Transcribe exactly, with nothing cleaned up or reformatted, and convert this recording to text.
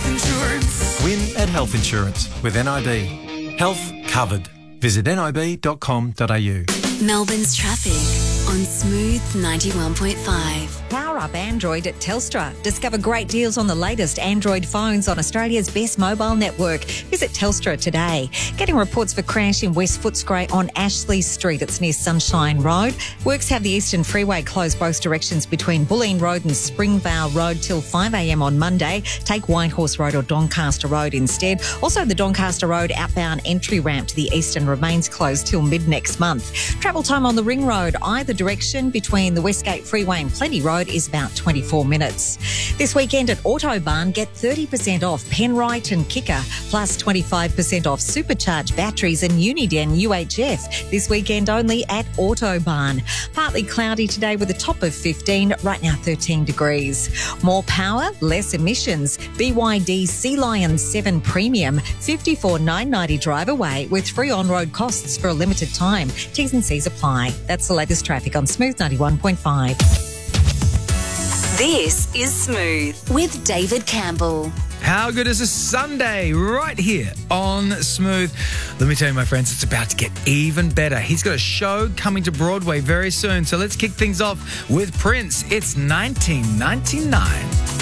Insurance. Win at Health Insurance with N I B. Health covered. Visit nib dot com dot a u. Melbourne's traffic on Smooth ninety-one point five. Power up Android at Telstra. Discover great deals on the latest Android phones on Australia's best mobile network. Visit Telstra today. Getting reports for crash in West Footscray on Ashley Street. It's near Sunshine Road. Works have the Eastern Freeway closed both directions between Bulleen Road and Springvale Road till five a m on Monday. Take Whitehorse Road or Doncaster Road instead. Also, the Doncaster Road outbound entry ramp to the Eastern remains closed till mid next month. Travel time on the Ring Road, either direction between the Westgate Freeway and Plenty Road is about twenty-four minutes. This weekend at Autobahn, get thirty percent off Penrite and Kicker, plus twenty-five percent off supercharged batteries and Uniden U H F. This weekend only at Autobahn. Partly cloudy today with a top of fifteen, right now thirteen degrees. More power, less emissions. B Y D Sea Lion seven Premium, fifty-four thousand nine hundred ninety drive away with free on-road costs for a limited time. T's and C's apply. That's the latest traffic on Smooth ninety-one point five. This is Smooth with David Campbell. How good is a Sunday right here on Smooth? Let me tell you, my friends, it's about to get even better. He's got a show coming to Broadway very soon. So let's kick things off with Prince. It's nineteen ninety-nine.